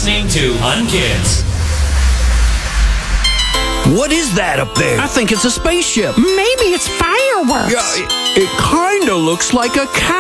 listening to Unkids. What is that up there? I think it's a spaceship. Maybe it's fireworks. Yeah, it kind of looks like a cow.